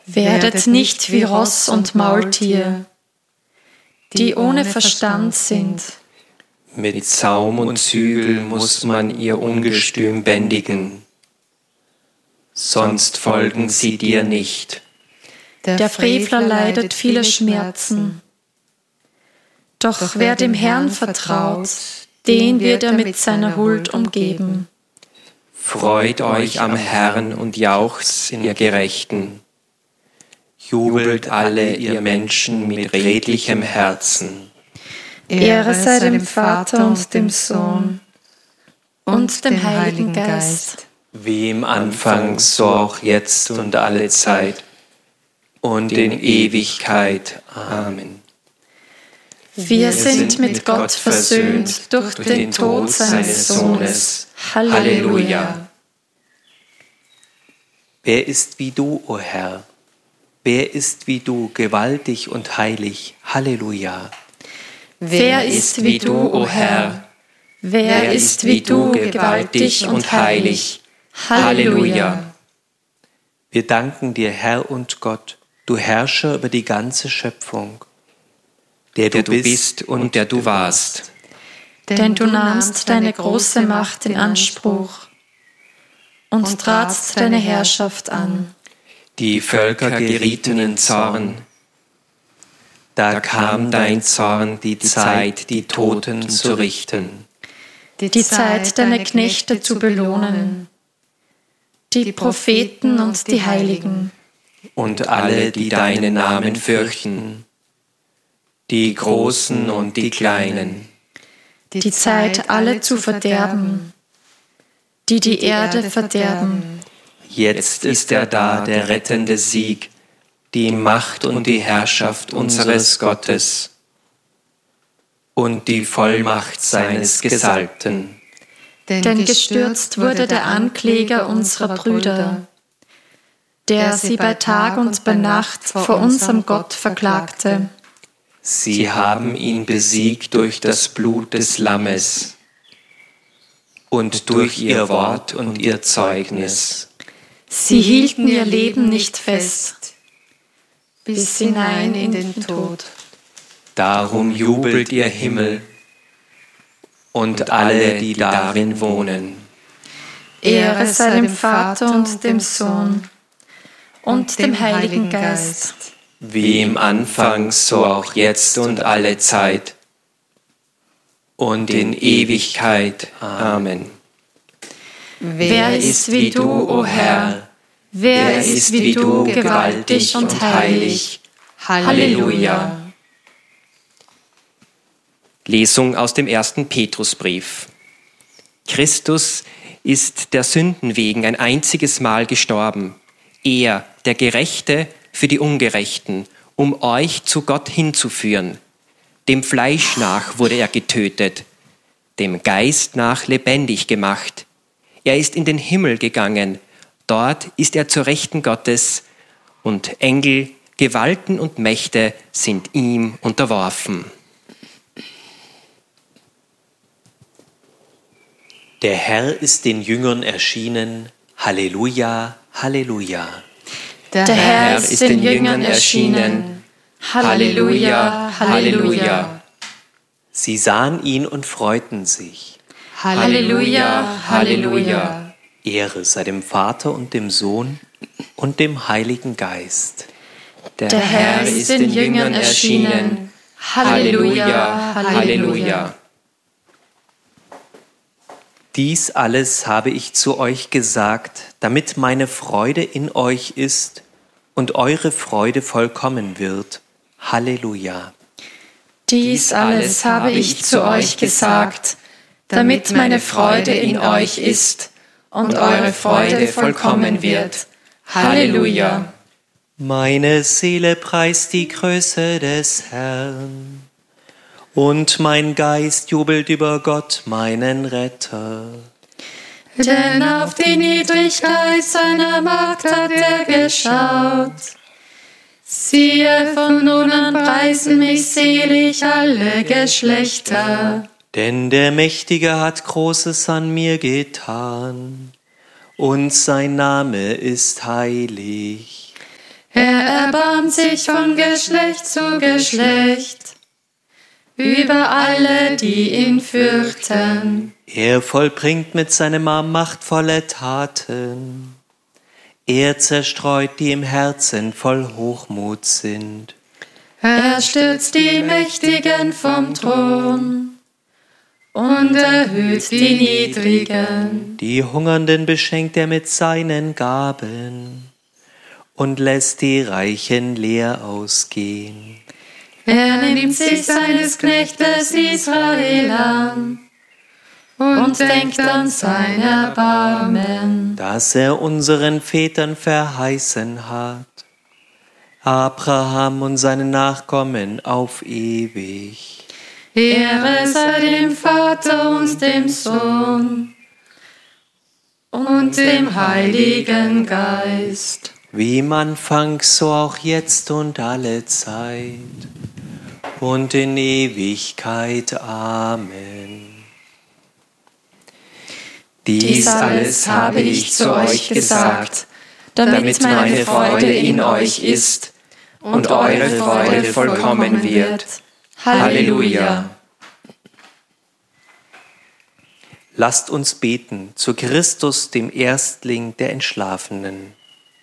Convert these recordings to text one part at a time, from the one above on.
Werdet nicht wie Ross und Maultier, die ohne Verstand sind. Mit Zaum und Zügel muss man ihr Ungestüm bändigen, sonst folgen sie dir nicht. Der Frevler leidet viele Schmerzen. Doch wer dem Herrn vertraut, den wird er mit seiner Huld umgeben. Freut euch am Herrn und jauchzt, ihr Gerechten. Jubelt alle, ihr Menschen, mit redlichem Herzen. Ehre sei dem Vater und dem Sohn und dem Heiligen Geist. Wie im Anfang, so auch jetzt und alle Zeit und in Ewigkeit. Amen. Wir sind mit Gott versöhnt durch den Tod seines Sohnes. Halleluja. Wer ist wie du, o Herr? Wer ist wie du, gewaltig und heilig? Halleluja. Wer ist wie du, o Herr? Wer ist wie du, gewaltig und heilig? Halleluja. Wir danken dir, Herr und Gott, du Herrscher über die ganze Schöpfung, der du bist und der du warst. Denn du nahmst deine große Macht in Anspruch und tratst deine Herrschaft an. Die Völker gerieten in Zorn. Da kam dein Zorn, die Zeit, die Toten zu richten. Die Zeit, deine Knechte zu belohnen, die Propheten und die Heiligen. Und alle, die deinen Namen fürchten, die Großen und die Kleinen. Die Zeit, alle zu verderben, die die Erde verderben. Jetzt ist er da, der rettende Sieg, die Macht und die Herrschaft unseres Gottes und die Vollmacht seines Gesalbten. Denn gestürzt wurde der Ankläger unserer Brüder, der sie bei Tag und bei Nacht vor unserem Gott verklagte. Sie haben ihn besiegt durch das Blut des Lammes und durch ihr Wort und ihr Zeugnis. Sie hielten ihr Leben nicht fest, bis hinein in den Tod. Darum jubelt ihr Himmel und alle, die darin wohnen. Ehre sei dem Vater und dem Sohn und dem Heiligen Geist. Wie im Anfang, so auch jetzt und alle Zeit und in Ewigkeit. Amen. Wer ist wie du, o Herr? Wer ist wie du, gewaltig und heilig? Halleluja. Lesung aus dem 1. Petrusbrief. Christus ist der Sünden wegen ein einziges Mal gestorben. Er, der Gerechte, für die Ungerechten, um euch zu Gott hinzuführen. Dem Fleisch nach wurde er getötet, dem Geist nach lebendig gemacht. Er ist in den Himmel gegangen, dort ist er zur Rechten Gottes, und Engel, Gewalten und Mächte sind ihm unterworfen. Der Herr ist den Jüngern erschienen. Halleluja, Halleluja. Der Herr ist den Jüngern erschienen. Halleluja, Halleluja. Sie sahen ihn und freuten sich. Halleluja, Halleluja. Ehre sei dem Vater und dem Sohn und dem Heiligen Geist. Der Herr ist den Jüngern erschienen. Halleluja, Halleluja. Dies alles habe ich zu euch gesagt, damit meine Freude in euch ist und eure Freude vollkommen wird. Halleluja. Dies alles habe ich zu euch gesagt, damit meine Freude in euch ist und eure Freude vollkommen wird. Halleluja. Meine Seele preist die Größe des Herrn, und mein Geist jubelt über Gott, meinen Retter. Denn auf die Niedrigkeit seiner Macht hat er geschaut. Siehe, von nun an preisen mich selig alle Geschlechter. Denn der Mächtige hat Großes an mir getan, und sein Name ist heilig. Er erbarmt sich von Geschlecht zu Geschlecht über alle, die ihn fürchten. Er vollbringt mit seinem Arm machtvolle Taten. Er zerstreut, die im Herzen voll Hochmut sind. Er stürzt die Mächtigen vom Thron und erhöht die Niedrigen. Die Hungernden beschenkt er mit seinen Gaben und lässt die Reichen leer ausgehen. Er nimmt sich seines Knechtes Israel an und denkt an sein Erbarmen, das er unseren Vätern verheißen hat, Abraham und seinen Nachkommen auf ewig. Ehre sei dem Vater und dem Sohn und dem Heiligen Geist. Wie im Anfang, so auch jetzt und alle Zeit und in Ewigkeit. Amen. Dies alles habe ich zu euch gesagt, damit meine Freude in euch ist und eure Freude vollkommen wird. Halleluja. Lasst uns beten zu Christus, dem Erstling der Entschlafenen.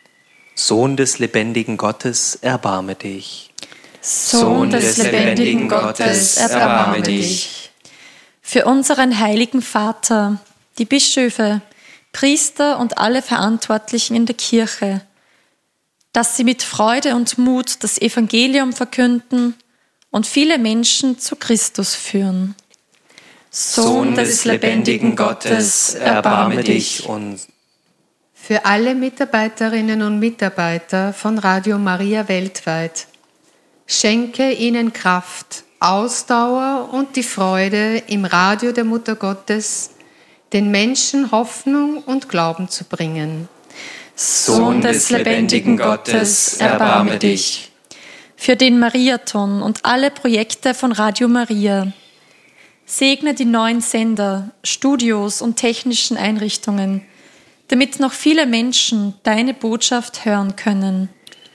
Sohn des lebendigen Gottes, erbarme dich. Sohn des lebendigen Gottes, erbarme dich. Für unseren heiligen Vater, die Bischöfe, Priester und alle Verantwortlichen in der Kirche, dass sie mit Freude und Mut das Evangelium verkünden und viele Menschen zu Christus führen. Sohn des lebendigen Gottes, erbarme dich. Und für alle Mitarbeiterinnen und Mitarbeiter von Radio Maria weltweit, schenke ihnen Kraft, Ausdauer und die Freude, im Radio der Mutter Gottes den Menschen Hoffnung und Glauben zu bringen. Sohn des lebendigen Gottes, erbarme dich. Für den Mariathon und alle Projekte von Radio Maria. Segne die neuen Sender, Studios und technischen Einrichtungen, damit noch viele Menschen deine Botschaft hören können.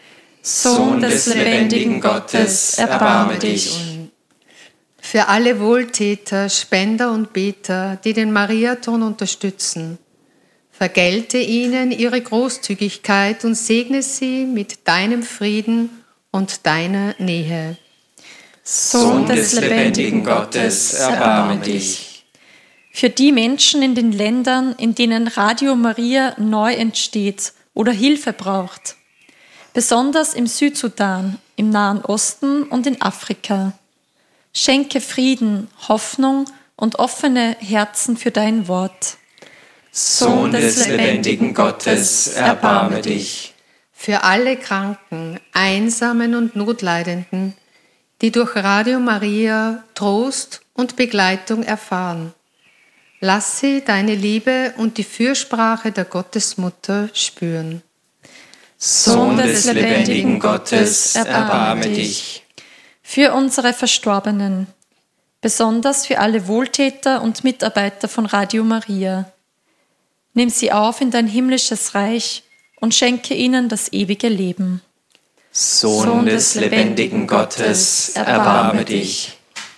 Sohn des lebendigen Gottes, erbarme dich. Für alle Wohltäter, Spender und Beter, die den Mariathon unterstützen, vergelte ihnen ihre Großzügigkeit und segne sie mit deinem Frieden und deiner Nähe. Sohn des lebendigen Gottes, erbarme dich. Für die Menschen in den Ländern, in denen Radio Maria neu entsteht oder Hilfe braucht, besonders im Südsudan, im Nahen Osten und in Afrika. Schenke Frieden, Hoffnung und offene Herzen für dein Wort. Sohn des lebendigen Gottes, erbarme dich. Für alle Kranken, Einsamen und Notleidenden, die durch Radio Maria Trost und Begleitung erfahren, lass sie deine Liebe und die Fürsprache der Gottesmutter spüren. Sohn des lebendigen Gottes, erbarme dich. Für unsere Verstorbenen, besonders für alle Wohltäter und Mitarbeiter von Radio Maria. Nimm sie auf in dein himmlisches Reich und schenke ihnen das ewige Leben. Sohn des lebendigen Gottes, erbarme dich.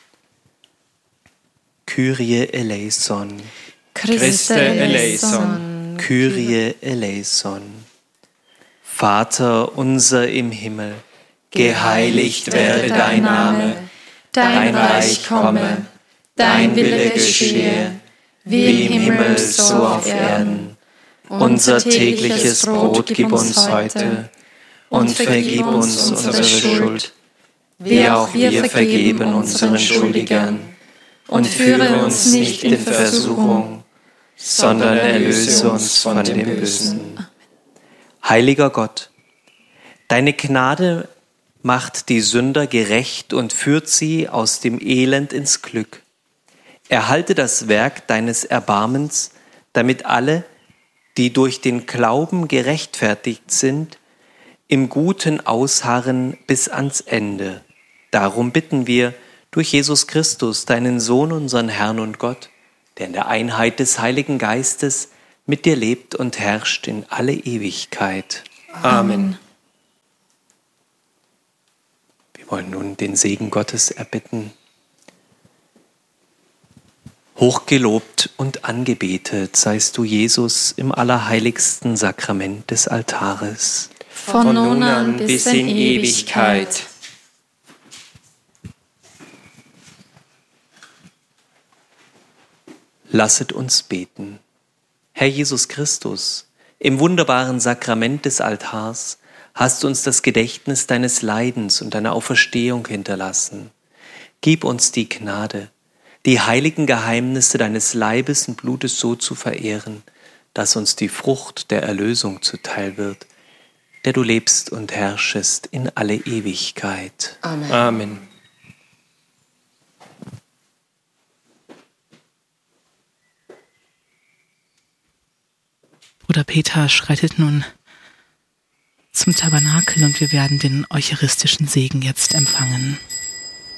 Kyrie eleison, Christe eleison, Kyrie eleison. Vater unser im Himmel, geheiligt werde dein Name, dein Reich komme, dein Wille geschehe, wie im Himmel so auf Erden. Unser tägliches Brot gib uns heute und vergib uns unsere Schuld, wie auch wir vergeben unseren Schuldigern. Und führe uns nicht in Versuchung, sondern erlöse uns von dem Bösen. Heiliger Gott, deine Gnade macht die Sünder gerecht und führt sie aus dem Elend ins Glück. Erhalte das Werk deines Erbarmens, damit alle, die durch den Glauben gerechtfertigt sind, im Guten ausharren bis ans Ende. Darum bitten wir durch Jesus Christus, deinen Sohn, unseren Herrn und Gott, der in der Einheit des Heiligen Geistes mit dir lebt und herrscht in alle Ewigkeit. Amen. wollen nun den Segen Gottes erbitten. Hochgelobt und angebetet seist du, Jesus, im allerheiligsten Sakrament des Altares. Von nun an bis in Ewigkeit. Lasset uns beten. Herr Jesus Christus, im wunderbaren Sakrament des Altars hast du uns das Gedächtnis deines Leidens und deiner Auferstehung hinterlassen. Gib uns die Gnade, die heiligen Geheimnisse deines Leibes und Blutes so zu verehren, dass uns die Frucht der Erlösung zuteil wird, der du lebst und herrschest in alle Ewigkeit. Amen. Amen. Bruder Peter schreitet nun zum Tabernakel und wir werden den eucharistischen Segen jetzt empfangen.